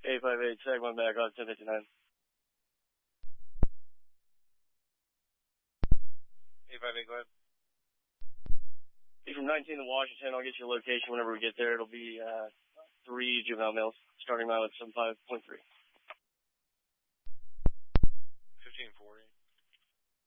858, tag one back on 1059. 858, go ahead. Be from 19 to Washington. I'll get you a location whenever we get there. It'll be 3 juvenile males, starting out at 75.3. 1540.